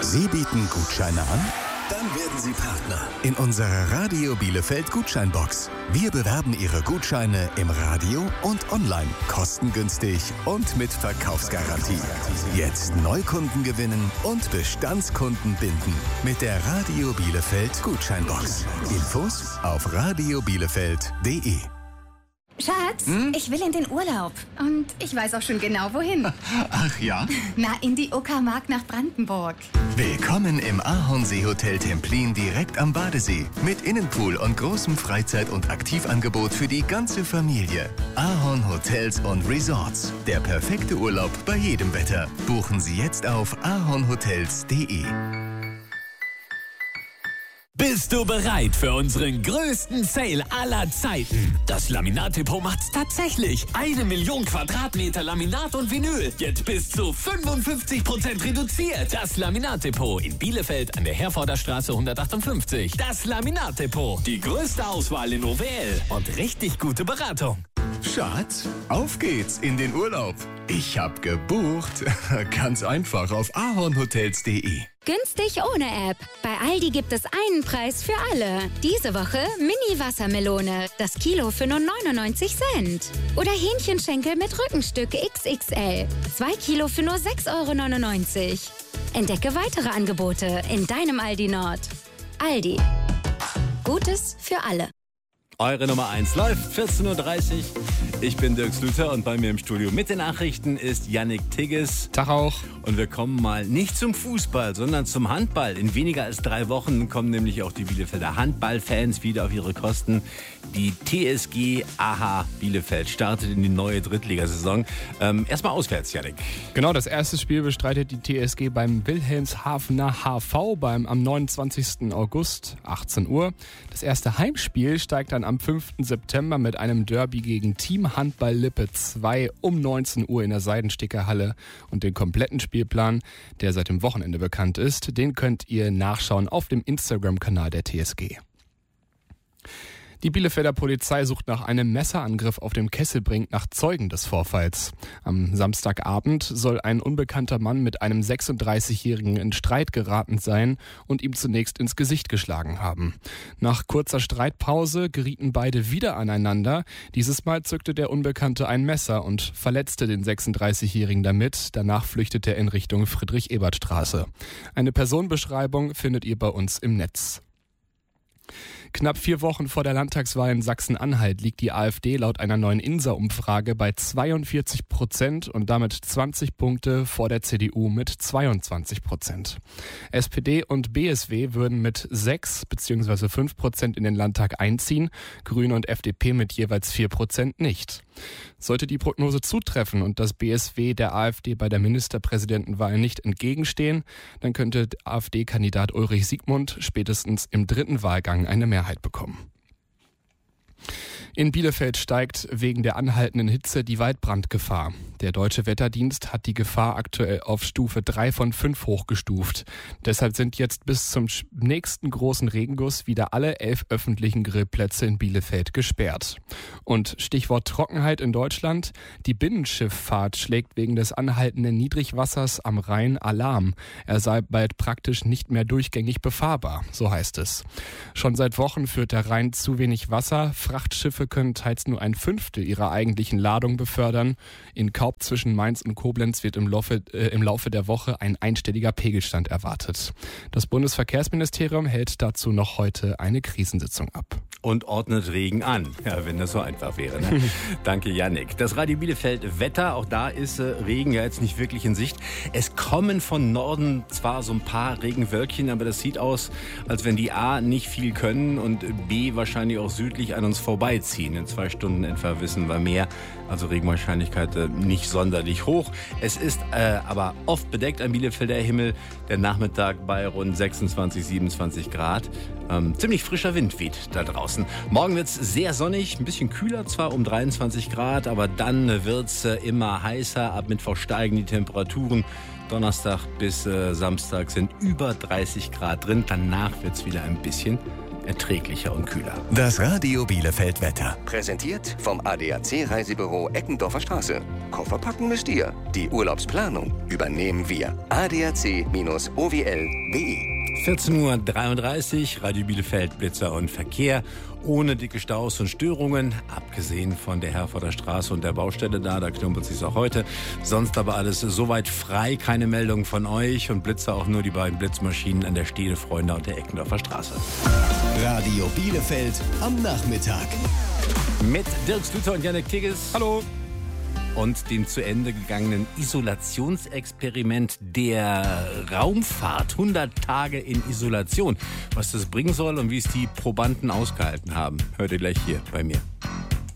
Sie bieten Gutscheine an? Dann werden Sie Partner in unserer Radio Bielefeld Gutscheinbox. Wir bewerben Ihre Gutscheine im Radio und online, kostengünstig und mit Verkaufsgarantie. Jetzt Neukunden gewinnen und Bestandskunden binden mit der Radio Bielefeld Gutscheinbox. Infos auf radiobielefeld.de. Schatz, ich will in den Urlaub. Und ich weiß auch schon genau, wohin. Ach ja? Na, in die Uckermark nach Brandenburg. Willkommen im Ahornseehotel Templin direkt am Badesee. Mit Innenpool und großem Freizeit- und Aktivangebot für die ganze Familie. Ahorn Hotels und Resorts. Der perfekte Urlaub bei jedem Wetter. Buchen Sie jetzt auf ahornhotels.de. Bist du bereit für unseren größten Sale aller Zeiten? Das Laminat-Depot macht's tatsächlich. 1 Million Quadratmeter Laminat und Vinyl. Jetzt bis zu 55% reduziert. Das Laminat-Depot in Bielefeld an der Herforder Straße 158. Das Laminat-Depot. Die größte Auswahl in OWL und richtig gute Beratung. Schatz, auf geht's in den Urlaub. Ich hab gebucht. Ganz einfach auf ahornhotels.de. Günstig ohne App. Bei Aldi gibt es einen Preis für alle. Diese Woche Mini-Wassermelone. Das Kilo für nur 99 Cent. Oder Hähnchenschenkel mit Rückenstück XXL. 2 Kilo für nur 6,99 €. Entdecke weitere Angebote in deinem Aldi Nord. Aldi. Gutes für alle. Eure Nummer 1 läuft, 14:30 Uhr. Ich bin Dirk Slüter und bei mir im Studio mit den Nachrichten ist Yannick Tigges. Tag auch. Und wir kommen mal nicht zum Fußball, sondern zum Handball. In weniger als 3 Wochen kommen nämlich auch die Bielefelder Handballfans wieder auf ihre Kosten. Die TSG AHA Bielefeld startet in die neue Drittligasaison. Erstmal auswärts, Yannick. Genau, das erste Spiel bestreitet die TSG beim Wilhelmshavener HV am 29. August, 18 Uhr. Das erste Heimspiel steigt dann am 5. September mit einem Derby gegen Team Handball Lippe 2 um 19 Uhr in der Seidenstickerhalle. Und den kompletten Spielplan, der seit dem Wochenende bekannt ist, den könnt ihr nachschauen auf dem Instagram-Kanal der TSG. Die Bielefelder Polizei sucht nach einem Messerangriff auf dem Kesselbrink nach Zeugen des Vorfalls. Am Samstagabend soll ein unbekannter Mann mit einem 36-Jährigen in Streit geraten sein und ihm zunächst ins Gesicht geschlagen haben. Nach kurzer Streitpause gerieten beide wieder aneinander. Dieses Mal zückte der Unbekannte ein Messer und verletzte den 36-Jährigen damit. Danach flüchtete er in Richtung Friedrich-Ebert-Straße. Eine Personenbeschreibung findet ihr bei uns im Netz. Knapp 4 Wochen vor der Landtagswahl in Sachsen-Anhalt liegt die AfD laut einer neuen INSA-Umfrage bei 42% und damit 20 Punkte vor der CDU mit 22%. SPD und BSW würden mit 6 bzw. 5% in den Landtag einziehen, Grüne und FDP mit jeweils 4% nicht. Sollte die Prognose zutreffen und das BSW der AfD bei der Ministerpräsidentenwahl nicht entgegenstehen, dann könnte AfD-Kandidat Ulrich Siegmund spätestens im 3. Wahlgang eine Mehrheit bekommen. In Bielefeld steigt wegen der anhaltenden Hitze die Waldbrandgefahr. Der Deutsche Wetterdienst hat die Gefahr aktuell auf Stufe 3 von 5 hochgestuft. Deshalb sind jetzt bis zum nächsten großen Regenguss wieder alle 11 öffentlichen Grillplätze in Bielefeld gesperrt. Und Stichwort Trockenheit in Deutschland. Die Binnenschifffahrt schlägt wegen des anhaltenden Niedrigwassers am Rhein Alarm. Er sei bald praktisch nicht mehr durchgängig befahrbar, so heißt es. Schon seit Wochen führt der Rhein zu wenig Wasser. Frachtschiffe können teils nur 1/5 ihrer eigentlichen Ladung befördern. In Kaub zwischen Mainz und Koblenz wird im Laufe der Woche ein einstelliger Pegelstand erwartet. Das Bundesverkehrsministerium hält dazu noch heute eine Krisensitzung ab. Und ordnet Regen an. Ja, wenn das so einfach wäre. Ne? Danke, Yannick. Das Radio Bielefeld Wetter, auch da ist Regen ja jetzt nicht wirklich in Sicht. Es kommen von Norden zwar so ein paar Regenwölkchen, aber das sieht aus, als wenn die A nicht viel können und B wahrscheinlich auch südlich an uns vorbeiziehen. In 2 Stunden etwa wissen wir mehr. Also Regenwahrscheinlichkeit nicht sonderlich hoch. Es ist aber oft bedeckt am Bielefelder Himmel. Der Nachmittag bei rund 26, 27 Grad. Ziemlich frischer Wind weht da draußen. Morgen wird es sehr sonnig, ein bisschen kühler zwar um 23 Grad, aber dann wird es immer heißer. Ab Mittwoch steigen die Temperaturen. Donnerstag bis Samstag sind über 30 Grad drin. Danach wird es wieder ein bisschen erträglicher und kühler. Das Radio Bielefeld Wetter. Präsentiert vom ADAC Reisebüro Eckendorfer Straße. Koffer packen müsst ihr. Die Urlaubsplanung übernehmen wir. adac-owl.de 14:33 Uhr, Radio Bielefeld, Blitzer und Verkehr. Ohne dicke Staus und Störungen, abgesehen von der Herforder Straße und der Baustelle da knubbelt es sich auch heute. Sonst aber alles soweit frei, keine Meldung von euch und Blitzer auch nur die beiden Blitzmaschinen an der Stedefreunde und der Eckendorfer Straße. Radio Bielefeld am Nachmittag. Mit Dirk Stüter und Jannik Tigges. Hallo. Und dem zu Ende gegangenen Isolationsexperiment der Raumfahrt. 100 Tage in Isolation. Was das bringen soll und wie es die Probanden ausgehalten haben, hört ihr gleich hier bei mir.